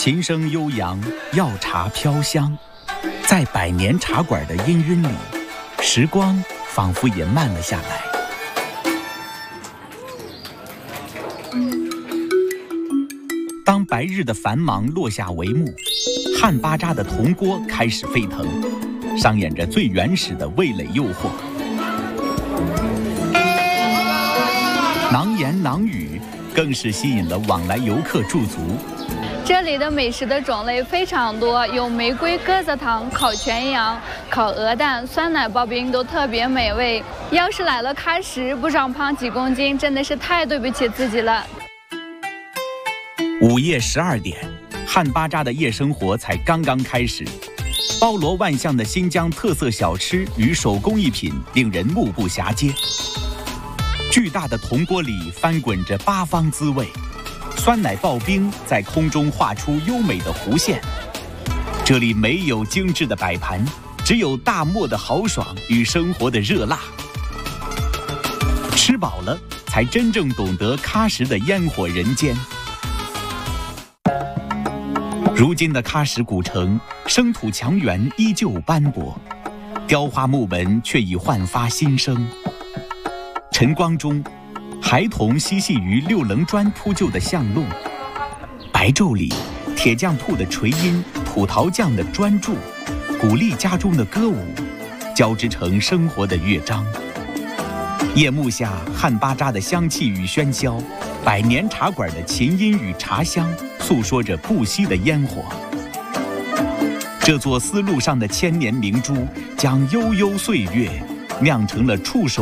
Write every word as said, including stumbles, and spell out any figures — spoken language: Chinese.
琴声悠扬，药茶飘香，在百年茶馆的氤氲里，时光仿佛也慢了下来。当白日的繁忙落下帷幕，汉巴扎的铜锅开始沸腾，上演着最原始的味蕾诱惑。囊言囊语更是吸引了往来游客驻足。 这里的美食的种类非常多，有玫瑰鸽子汤、烤全羊、烤鹅蛋、酸奶刨冰都特别美味。要是来了喀什不长胖几公斤，真的是太对不起自己了。 午夜十二点，汉巴扎的夜生活才刚刚开始，包罗万象的新疆特色小吃与手工艺品令人目不暇接。巨大的铜锅里翻滚着八方滋味，酸奶刨冰在空中画出优美的弧线。这里没有精致的摆盘，只有大漠的豪爽与生活的热辣。吃饱了，才真正懂得喀什的烟火人间。如今的喀什古城，生土墙垣依旧斑驳，雕花木门却已焕发新生。晨光中，孩童嬉戏于六棱砖铺就的巷路，白昼里，铁匠铺的锤音、土陶匠的专注、鼓励家中的歌舞，交织成生活的乐章。夜幕下，汉巴扎的香气与喧嚣，百年茶馆的琴音与茶香，诉说着不息的烟火。这座丝路上的千年明珠，将悠悠岁月酿成了触手